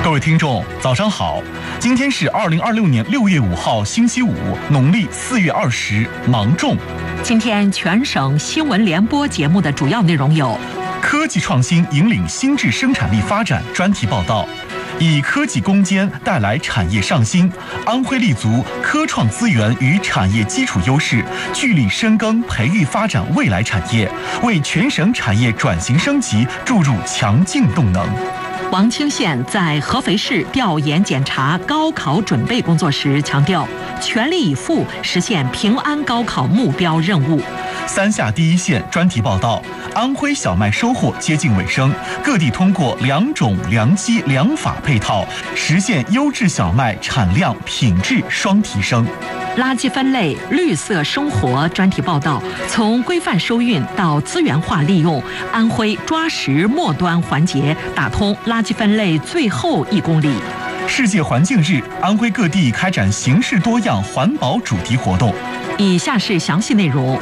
各位听众，早上好！今天是2026年6月5号，星期五，农历4月20，芒种。 今天全省新闻联播节目的主要内容有： 科技创新引领新质生产力发展专题报道，以科技攻坚带来产业上新，安徽立足科创资源与产业基础优势，聚力深耕培育发展未来产业，为全省产业转型升级注入强劲动能。 王清县在合肥市调研检查高考准备工作时强调，全力以赴实现平安高考目标任务。 三下第一线专题报道，安徽小麦收获接近尾声，各地通过良种、良机、良法配套，实现优质小麦产量、品质双提升。 垃圾分类、绿色生活专题报道，从规范收运到资源化利用，安徽抓实末端环节，打通垃圾分类最后1公里。 世界环境日，安徽各地开展形式多样环保主题活动。 以下是详细内容。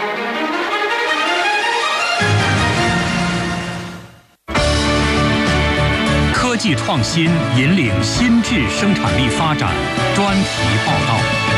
科技创新引领新质生产力发展专题报道。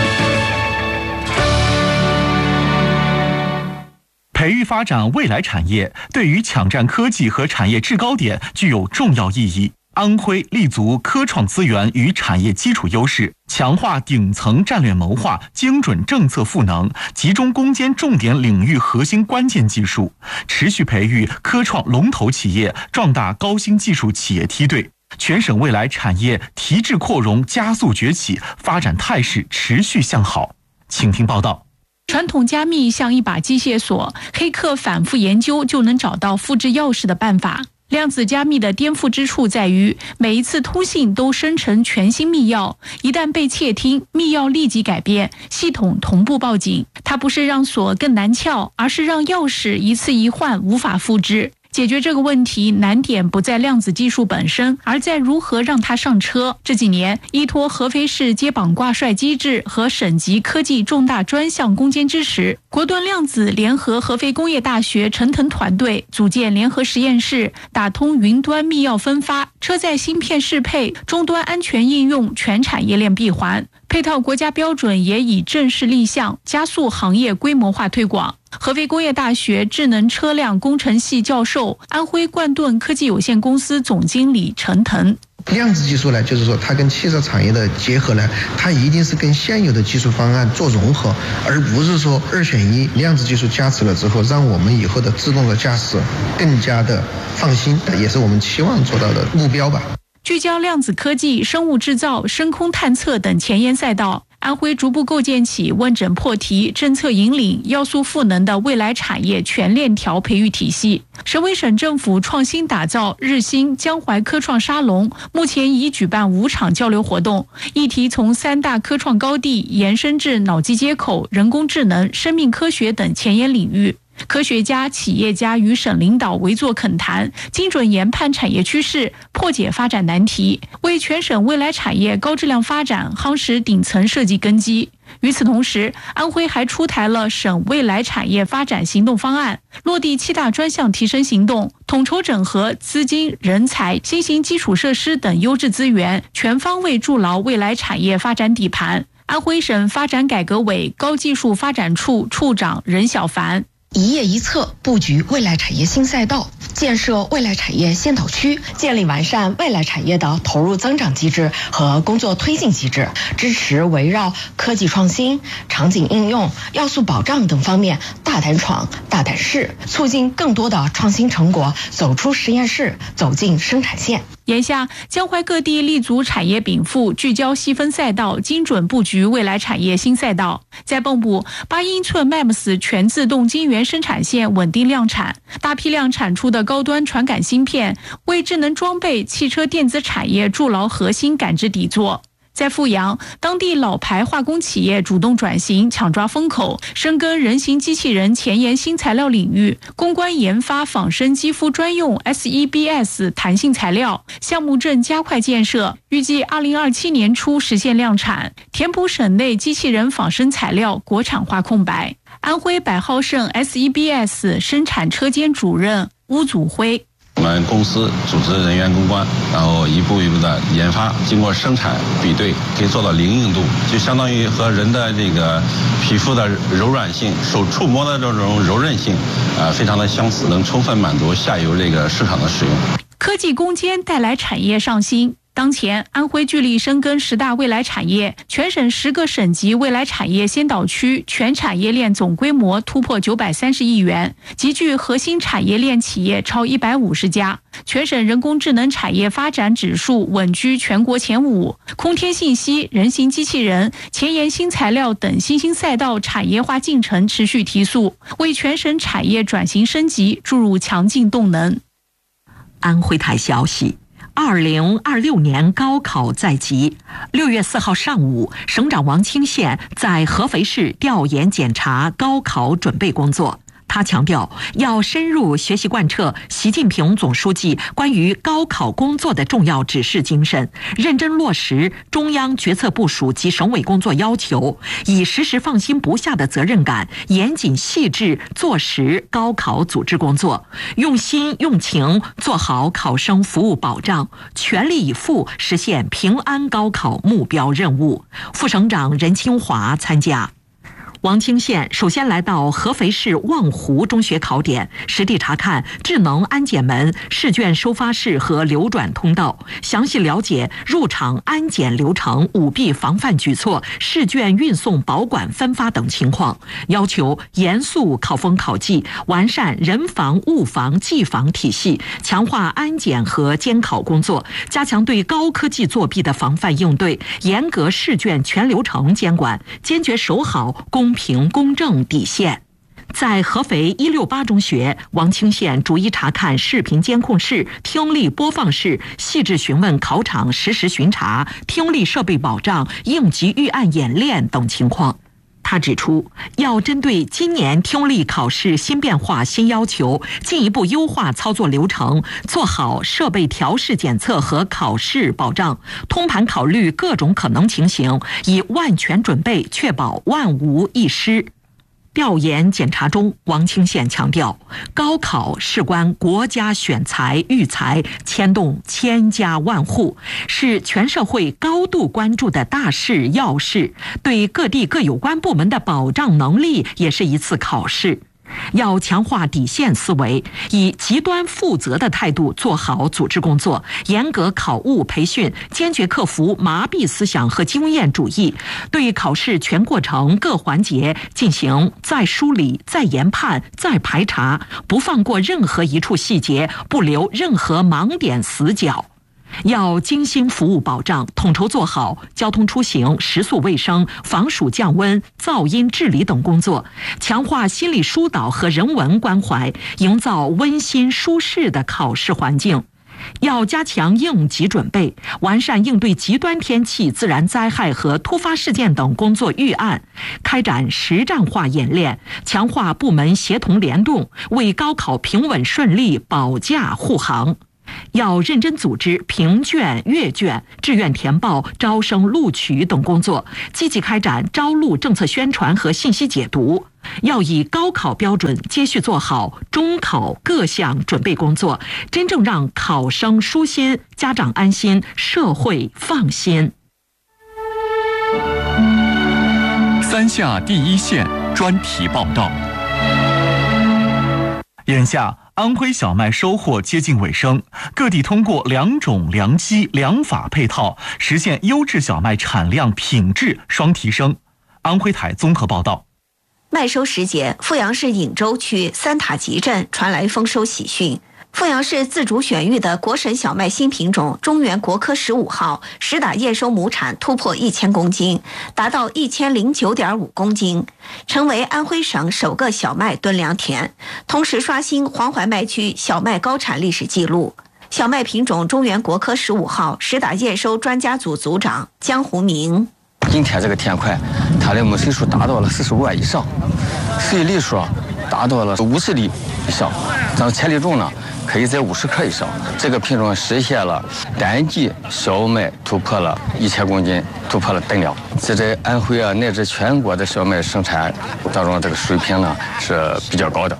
培育发展未来产业，对于抢占科技和产业制高点具有重要意义。安徽立足科创资源与产业基础优势，强化顶层战略谋划，精准政策赋能，集中攻坚重点领域核心关键技术，持续培育科创龙头企业，壮大高新技术企业梯队。全省未来产业提质扩容加速崛起，发展态势持续向好。请听报道。 传统加密像一把机械锁，黑客反复研究就能找到复制钥匙的办法。量子加密的颠覆之处在于，每一次通信都生成全新密钥，一旦被窃听，密钥立即改变，系统同步报警。它不是让锁更难撬，而是让钥匙一次一换，无法复制。解决这个问题，难点不在量子技术本身，而在如何让它上车。这几年，依托合肥市接榜挂帅机制和省级科技重大专项攻坚支持，国端量子联合合肥工业大学陈腾团队组建联合实验室，打通云端密钥分发、车载芯片适配、终端安全应用全产业链闭环。配套国家标准也已正式立项，加速行业规模化推广。合肥工业大学智能车辆工程系教授、安徽冠盾科技有限公司总经理陈腾。 量子技术呢，就是说它跟汽车产业的结合呢，它一定是跟现有的技术方案做融合，而不是说2选1。量子技术加持了之后，让我们以后的自动的驾驶更加的放心，也是我们期望做到的目标吧。 聚焦量子科技、生物制造、深空探测等前沿赛道，安徽逐步构建起问诊破题、政策引领、要素赋能的未来产业全链条培育体系。省委省政府创新打造日新江淮科创沙龙，目前已举办5场交流活动，议题从3大科创高地延伸至脑机接口、人工智能、生命科学等前沿领域。科学家、企业家与省领导围坐恳谈，精准研判产业趋势，破解发展难题，为全省未来产业高质量发展夯实顶层设计根基。与此同时，安徽还出台了省未来产业发展行动方案，落地7大专项提升行动，统筹整合资金、人才、新型基础设施等优质资源，全方位筑牢未来产业发展底盘。安徽省发展改革委高技术发展处处长任小凡。 一叶一策布局未来产业新赛道，建设未来产业先导区，建立完善未来产业的投入增长机制和工作推进机制，支持围绕科技创新、场景应用、要素保障等方面大胆闯、大胆试，促进更多的创新成果走出实验室，走进生产线。 眼下，江淮各地立足产业禀赋，聚焦细分赛道，精准布局未来产业新赛道。在蚌埠，8英寸 MEMS 全自动晶圆生产线稳定量产，大批量产出的高端传感芯片，为智能装备、汽车电子产业筑牢核心感知底座。在阜阳，当地老牌化工企业主动转型，抢抓风口，深耕人形机器人前沿新材料领域，攻关研发仿生肌肤专用 SEBS 弹性材料，项目正加快建设，预计2027年初实现量产，填补省内机器人仿生材料国产化空白。安徽百浩盛 SEBS 生产车间主任邬祖辉。 我们公司组织人员攻关，然后一步一步的研发，经过生产比对，可以做到零硬度，就相当于和人的这个皮肤的柔软性、手触摸的这种柔韧性，非常的相似，能充分满足下游这个市场的使用。 科技攻坚带来产业上新。当前，安徽聚力深耕10大未来产业，全省10个省级未来产业先导区全产业链总规模突破930亿元，集聚核心产业链企业超150家。全省人工智能产业发展指数稳居全国前5，空天信息、人形机器人、前沿新材料等新兴赛道产业化进程持续提速，为全省产业转型升级注入强劲动能。 安徽台消息，2026年高考在即。6月4号上午，省长王清县在合肥市调研检查高考准备工作。他强调，要深入学习贯彻习近平总书记关于高考工作的重要指示精神，认真落实中央决策部署及省委工作要求，以时时放心不下的责任感，严谨细致做实高考组织工作，用心用情做好考生服务保障，全力以赴实现平安高考目标任务。副省长任清华参加。王清县首先来到合肥市望湖中学考点，实地查看智能安检门、试卷收发室和流转通道，详细了解入场安检流程、舞弊防范举措、试卷运送保管分发等情况，要求严肃考风考纪，完善人防物防纪防体系，强化安检和监考工作，加强对高科技作弊的防范应对，严格试卷全流程监管，坚决守好公平公正底线。在合肥168中学，王清县逐一查看视频监控室、听力播放室，细致询问考场实时巡查、听力设备保障、应急预案演练等情况。他指出，要针对今年听力考试新变化、新要求，进一步优化操作流程，做好设备调试检测和考试保障，通盘考虑各种可能情形，以万全准备确保万无一失。调研检查中，王清县强调，高考事关国家选才育才，牵动千家万户，是全社会高度关注的大事要事，对各地各有关部门的保障能力也是一次考试。要强化底线思维，以极端负责的态度做好组织工作，严格考务培训，坚决克服麻痹思想和经验主义，对考试全过程各环节进行再梳理、再研判、再排查，不放过任何一处细节，不留任何盲点死角。要精心服务保障，统筹做好交通出行、食宿卫生、防暑降温、噪音治理等工作，强化心理疏导和人文关怀，营造温馨舒适的考试环境。要加强应急准备，完善应对极端天气、自然灾害和突发事件等工作预案，开展实战化演练，强化部门协同联动，为高考平稳顺利保驾护航。要认真组织评卷、阅卷、志愿填报、招生录取等工作，积极开展招录政策宣传和信息解读。要以高考标准接续做好中考各项准备工作，真正让考生舒心、家长安心、社会放心。 三下第一线专题报道。 眼下安徽小麦收获接近尾声，各地通过良种、良机、良法配套，实现优质小麦产量、品质双提升。安徽台综合报道。 麦收时节，阜阳市颍州区三塔集镇传来丰收喜讯。阜阳市自主选育的国省小麦新品种中原国科15号实打验收亩产突破1000公斤，达到1009.5公斤，成为安徽省首个小麦吨量田，同时刷新黄淮麦区小麦高产历史记录。小麦品种中原国科15号实打验收专家组组长江湖明： 今天这个田块，它的亩穗数达到了45万以上，穗粒数达到了50粒以上，咱千粒重呢可以在50克以上。这个品种实现了单季小麦突破了1000公斤，突破了吨量。这在安徽乃至全国的小麦生产当中，这个水平呢是比较高的。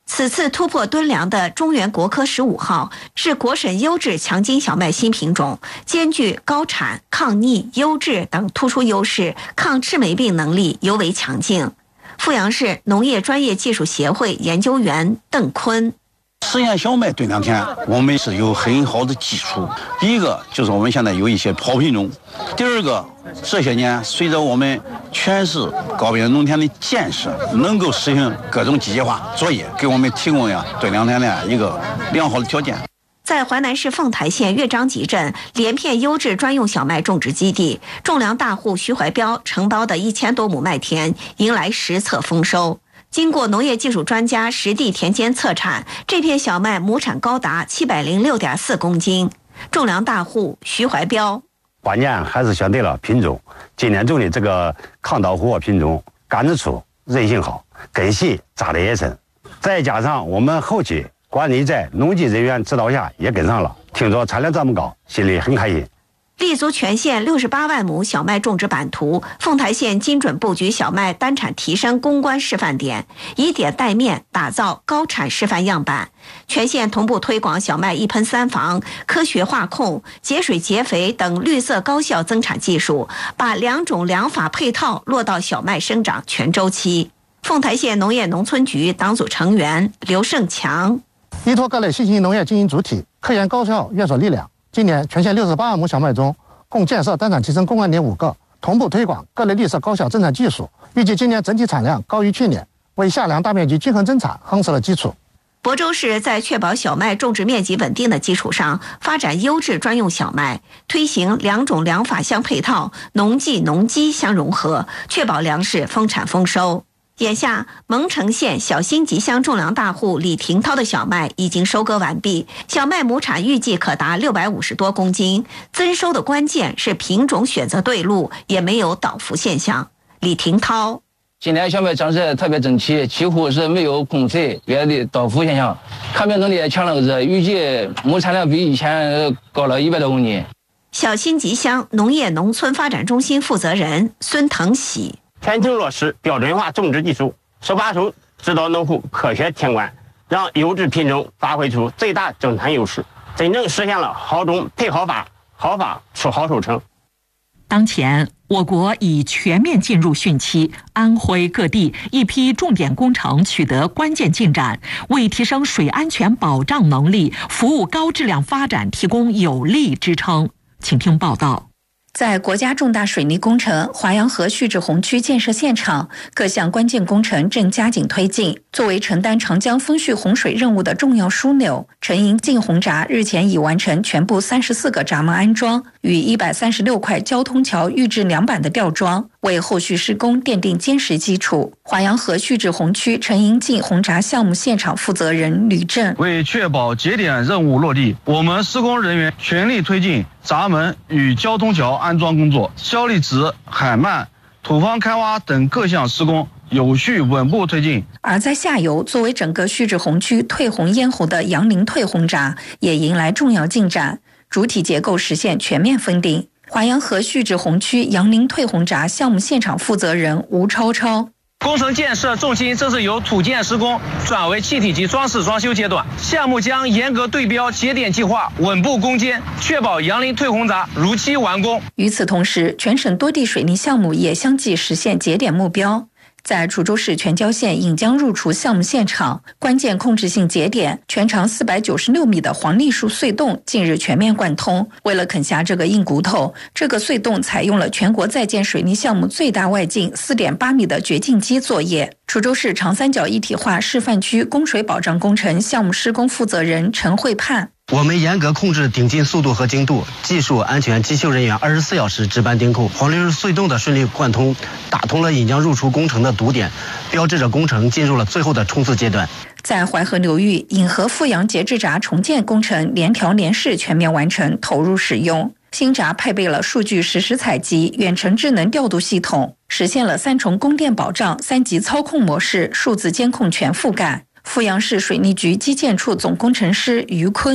此次突破吨梁的中原国科15号是国省优质强筋小麦新品种，兼具高产、抗逆、优质等突出优势，抗赤霉病能力尤为强劲。阜阳市农业专业技术协会研究员邓坤。 实验小麦吨梁田，我们是有很好的基础。第一个就是我们现在有一些好品种，第二个，这些年随着我们全市高标准农田的建设，能够实行各种机械化作业，给我们提供吨梁田的一个良好的条件。 在淮南市凤台县岳张集镇连片优质专用小麦种植基地，种粮大户徐怀彪承包的1000多亩麦田迎来实测丰收。经过农业技术专家实地田间测产，这片小麦亩产高达706.4公斤。种粮大户徐怀彪， 关键还是选对了品种。今年种的这个抗倒活品种，杆子粗，韧性好，根细，扎得也深。再加上我们后期管理在农技人员指导下也跟上了，听说产量这么高，心里很开心。 立足全县68万亩小麦种植版图，凤台县精准布局小麦单产提升攻关示范点，以点带面打造高产示范样板。全县同步推广小麦1喷3防、科学化控、节水节肥等绿色高效增产技术，把2种良法配套落到小麦生长全周期。凤台县农业农村局党组成员刘胜强， 依托各类新型农业经营主体，科研高效院所力量，今年全县68万亩小麦中，共建设单产提升攻关点5个，同步推广各类绿色高效增产技术，预计今年整体产量高于去年，为下梁大面积均衡增产夯实了基础。 亳州市在确保小麦种植面积稳定的基础上，发展优质专用小麦，推行2种良法相配套，农技农机相融合，确保粮食丰产丰收。眼下，蒙城县小新集乡种粮大户李廷涛的小麦已经收割完毕，小麦亩产预计可达650多公斤。增收的关键是品种选择对路，也没有倒伏现象。李廷涛， 今年小麦长势特别整齐，几乎是没有空碎别的倒伏现象，抗病能力也强了个，预计亩产量比以前高了100多公斤。 小新集乡农业农村发展中心负责人孙腾喜， 全球落实标准化种植技术，手把手指导农户科学填管，让优质品种发挥出最大增产优势，真正实现了好种配好法，好法出好收成。 当前，我国已全面进入汛期，安徽各地一批重点工程取得关键进展，为提升水安全保障能力、服务高质量发展提供有力支撑。请听报道。 在国家重大水利工程华阳河蓄滞洪区建设现场，各项关键工程正加紧推进。作为承担长江丰蓄洪水任务的重要枢纽，陈营晋洪闸日前已完成全部34个闸门安装与136块交通桥预制梁板的吊装，为后续施工奠定坚实基础。华阳河蓄滞洪区陈营晋洪闸项目现场负责人吕正， 为确保节点任务落地，我们施工人员全力推进闸门与交通桥安装工作，效力值、海漫、土方开挖等各项施工有序稳步推进。 而在下游，作为整个蓄滞洪区退洪咽喉的杨凌退洪闸也迎来重要进展，主体结构实现全面封顶。华阳河蓄滞洪区杨凌退洪闸项目现场负责人吴超超， 工程建设重心正是由土建施工转为气体及装饰装修阶段，项目将严格对标节点计划，稳步攻坚，确保杨凌退洪闸如期完工。 与此同时，全省多地水利项目也相继实现节点目标。在滁州市全椒县引江入滁项目现场，关键控制性节点全长496米的黄栗树隧洞近日全面贯通。为了啃下这个硬骨头，这个隧洞采用了全国在建水利项目最大外径4.8米的掘进机作业。滁州市长三角一体化示范区供水保障工程项目施工负责人陈慧盼， 我们严格控制顶进速度和精度，技术安全机修人员24小时值班盯扣，黄栗树隧洞的顺利贯通，打通了引江入滁工程的堵点，标志着工程进入了最后的冲刺阶段。 在淮河流域，引河阜阳节制闸重建工程联调联试全面完成，投入使用。新闸配备了数据实时采集、远程智能调度系统，实现了3重供电保障、3级操控模式、数字监控全覆盖。阜阳市水利局基建处总工程师于坤，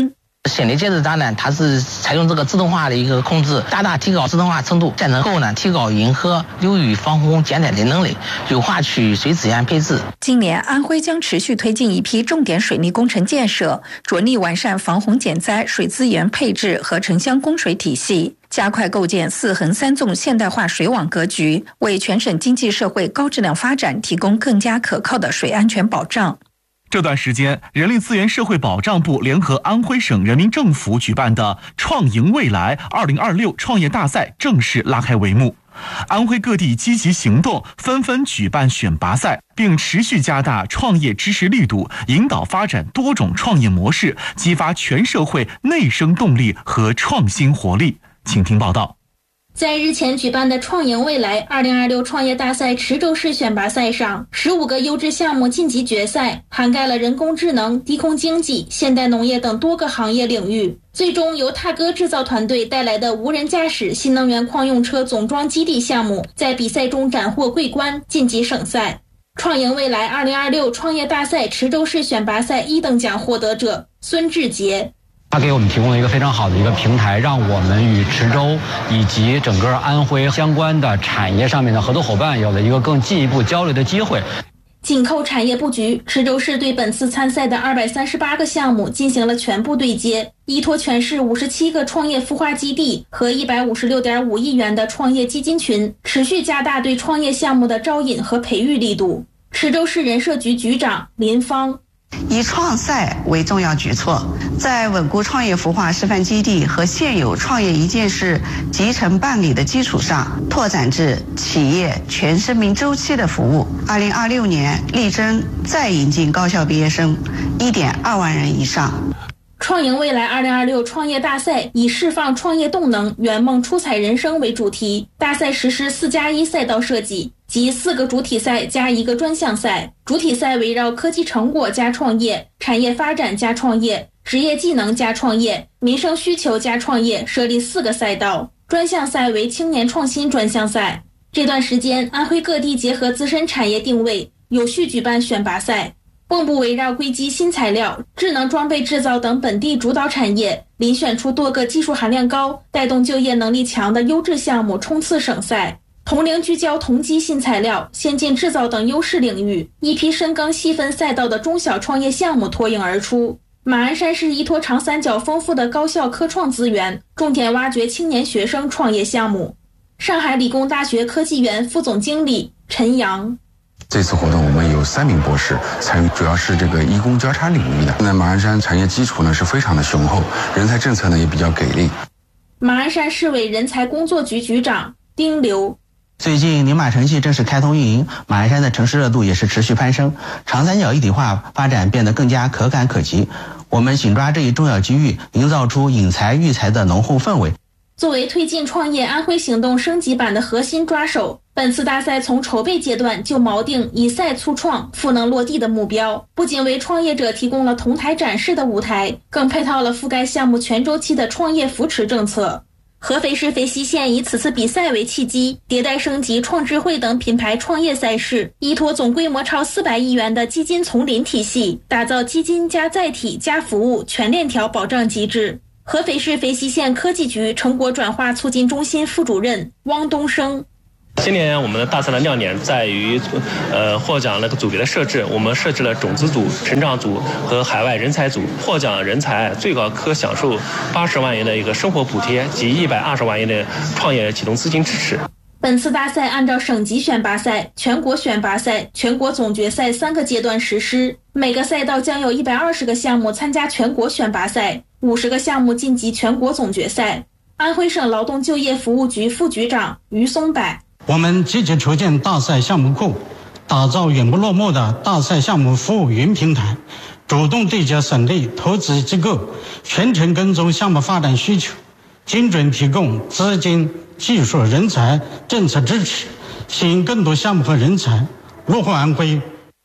显力介质闸呢，它是采用这个自动化的一个控制，大大提高自动化程度，再能够呢提高银河流域防洪减灾的能力，优化区域水资源配置。 今年安徽将持续推进一批重点水利工程建设，着力完善防洪减灾、水资源配置和城乡供水体系，加快构建4横3纵现代化水网格局，为全省经济社会高质量发展提供更加可靠的水安全保障。 这段时间，人力资源社会保障部联合安徽省人民政府举办的“创赢未来2026”创业大赛正式拉开帷幕。安徽各地积极行动，纷纷举办选拔赛，并持续加大创业支持力度，引导发展多种创业模式，激发全社会内生动力和创新活力。请听报道。 在日前举办的创赢未来2026创业大赛池州市选拔赛上，15个优质项目晋级决赛，涵盖了人工智能、低空经济、现代农业等多个行业领域。最终由踏歌制造团队带来的无人驾驶新能源矿用车总装基地项目在比赛中斩获桂冠，晋级省赛。创赢未来2026创业大赛池州市选拔赛1等奖获得者孙志杰。 它给我们提供了一个非常好的一个平台，让我们与池州以及整个安徽相关的产业上面的合作伙伴有了一个更进一步交流的机会。 紧扣产业布局，池州市对本次参赛的238个项目进行了全部对接，依托全市57个创业孵化基地和156.5亿元的创业基金群，持续加大对创业项目的招引和培育力度。池州市人社局局长林芳。 以创赛为重要举措，在稳固创业孵化示范基地和现有创业一件事集成办理的基础上，拓展至企业全生命周期的服务。2026年力争再引进高校毕业生1.2万人以上。 创赢未来2026创业大赛以释放创业动能、圆梦出彩人生为主题，大赛实施4+1赛道设计，即4个主体赛加1个专项赛。主体赛围绕科技成果加创业、产业发展加创业、职业技能加创业、民生需求加创业，设立4个赛道。专项赛为青年创新专项赛。这段时间，安徽各地结合自身产业定位，有序举办选拔赛。蚌埠围绕硅基新材料、智能装备制造等本地主导产业，遴选出多个技术含量高、带动就业能力强的优质项目冲刺省赛。铜陵聚焦铜基新材料、先进制造等优势领域，一批深耕细分赛道的中小创业项目脱颖而出。马鞍山市依托长三角丰富的高校科创资源，重点挖掘青年学生创业项目。上海理工大学科技园副总经理陈阳。 这次活动我们有3名博士参与，主要是这个医工交叉领域的。那马鞍山产业基础呢是非常的雄厚，人才政策呢也比较给力。 马鞍山市委人才工作局局长丁刘。 最近宁马城系正式开通运营，马鞍山的城市热度也是持续攀升，长三角一体化发展变得更加可感可及。我们紧抓这一重要机遇，营造出引才育才的浓厚氛围。 作为推进创业安徽行动升级版的核心抓手，本次大赛从筹备阶段就锚定以赛促创、赋能落地的目标，不仅为创业者提供了同台展示的舞台，更配套了覆盖项目全周期的创业扶持政策。合肥市肥西县以此次比赛为契机，迭代升级创智慧等品牌创业赛事，依托总规模超400亿元的基金丛林体系，打造基金加载体加服务全链条保障机制。合肥市肥西县科技局成果转化促进中心副主任汪东升。 今年我们的大赛的亮点在于，获奖那个组别的设置，我们设置了种子组、成长组和海外人才组。获奖人才最高可享受80万元的一个生活补贴及120万元的创业启动资金支持。 本次大赛按照省级选拔赛、全国选拔赛、全国总决赛3个阶段实施，每个赛道将有120个项目参加全国选拔赛，50个项目晋级全国总决赛。安徽省劳动就业服务局副局长于松柏。 我们积极筹建大赛项目库，打造永不落幕的大赛项目服务云平台，主动对接省内投资机构，全程跟踪项目发展需求，精准提供资金、技术、人才、政策支持，吸引更多项目和人才落户安徽。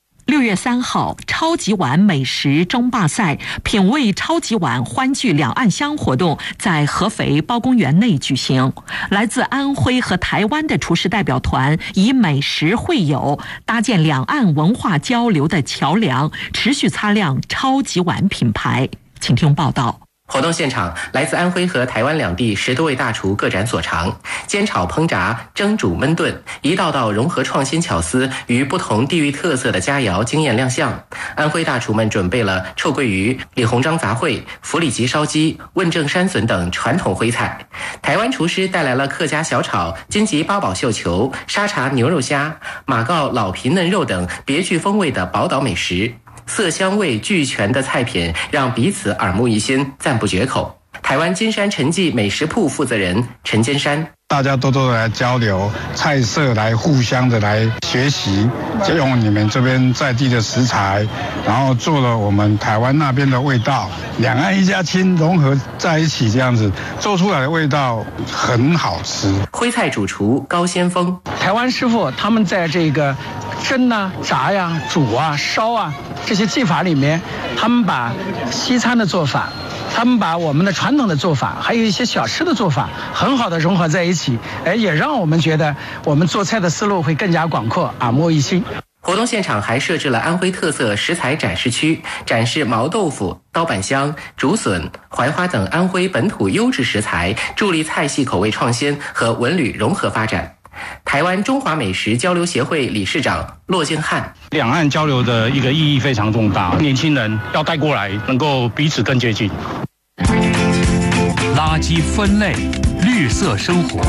6月3号，超级碗美食争霸赛、品味超级碗欢聚两岸乡活动在合肥包公园内举行。来自安徽和台湾的厨师代表团以美食会友，搭建两岸文化交流的桥梁，持续擦亮超级碗品牌。请听报道。 活动现场，来自安徽和台湾两地10多位大厨各展所长，煎炒烹炸、蒸煮焖炖，一道道融合创新巧思与不同地域特色的佳肴惊艳亮相。安徽大厨们准备了臭鳜鱼、李鸿章杂烩、府里脊烧鸡、问政山笋等传统徽菜。台湾厨师带来了客家小炒、金棘八宝绣球、沙茶牛肉虾、马告老皮嫩肉等别具风味的宝岛美食。色香味俱全的菜品让彼此耳目一新，赞不绝口。台湾金山陈记美食铺负责人陈金山， 大家多多来交流，菜色来互相的来学习，就用你们这边在地的食材，然后做了我们台湾那边的味道，两岸一家亲融合在一起，这样子做出来的味道很好吃。 徽菜主厨高先锋， 台湾师傅他们在这个蒸啊、炸呀、煮啊、烧啊这些技法里面，他们把西餐的做法，他们把我们的传统的做法，还有一些小吃的做法，很好的融合在一起，也让我们觉得我们做菜的思路会更加广阔，耳目一新。 活动现场还设置了安徽特色食材展示区，展示毛豆腐、刀板香、竹笋、槐花等安徽本土优质食材，助力菜系口味创新和文旅融合发展。台湾中华美食交流协会理事长骆敬汉， 两岸交流的一个意义非常重大，年轻人要带过来，能够彼此更接近。 垃圾分类，绿色生活。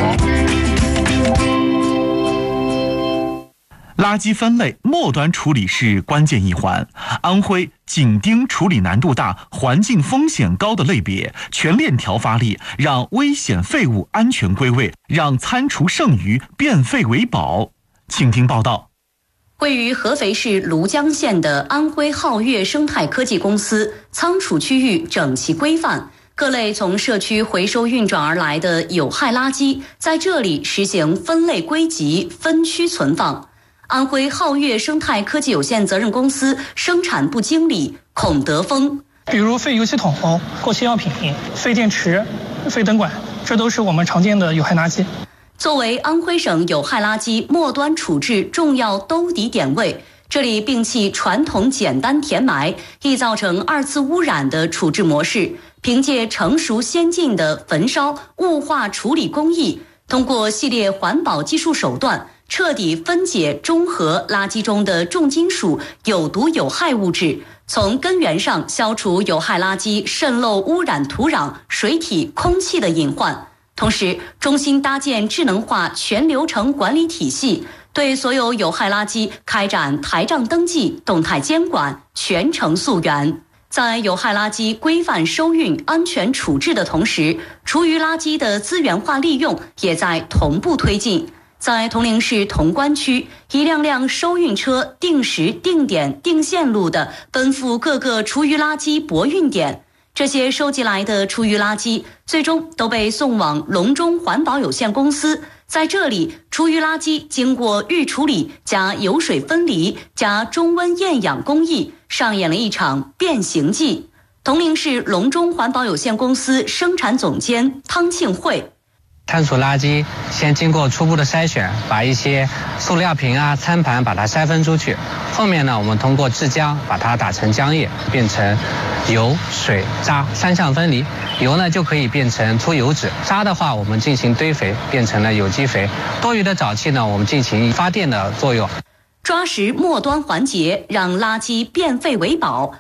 垃圾分类末端处理是关键一环。安徽紧盯处理难度大、环境风险高的类别，全链条发力，让危险废物安全归位，让餐厨剩余变废为宝。请听报道。 位于合肥市庐江县的安徽皓月生态科技公司仓储区域整齐规范，各类从社区回收运转而来的有害垃圾在这里实行分类归集、分区存放。安徽皓月生态科技有限责任公司生产部经理孔德峰， 比如废油系统、过期药品、废电池、废灯管，这都是我们常见的有害垃圾。 作为安徽省有害垃圾末端处置重要兜底点位，这里摒弃传统简单填埋、易造成二次污染的处置模式，凭借成熟先进的焚烧雾化处理工艺，通过系列环保技术手段，彻底分解中和垃圾中的重金属、有毒有害物质，从根源上消除有害垃圾渗漏污染土壤、水体、空气的隐患。同时，中心搭建智能化全流程管理体系，对所有有害垃圾开展台账登记、动态监管，全程溯源。在有害垃圾规范收运、安全处置的同时，厨余垃圾的资源化利用也在同步推进。在铜陵市潼关区，一辆辆收运车定时、定点、定线路地奔赴各个厨余垃圾泊运点。这些收集来的厨余垃圾最终都被送往隆中环保有限公司，在这里，厨余垃圾经过预处理加油水分离加中温厌氧工艺，上演了一场变形记。铜陵市隆中环保有限公司生产总监汤庆慧， 碳素垃圾先经过初步的筛选，把一些塑料瓶啊、餐盘把它筛分出去。后面呢，我们通过制浆把它打成浆液，变成油、水、渣三项分离。油呢就可以变成出油脂，渣的话我们进行堆肥，变成了有机肥。多余的沼气呢，我们进行发电的作用。 抓实末端环节，让垃圾变废为宝。